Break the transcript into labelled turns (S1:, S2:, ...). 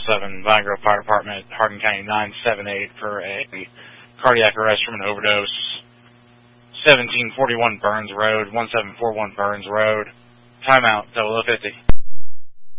S1: 777 Vine Grove Fire Department, Hardin County 978 for a cardiac arrest from an overdose. 1741 Burns Road, 1741 Burns Road. Timeout, 0050.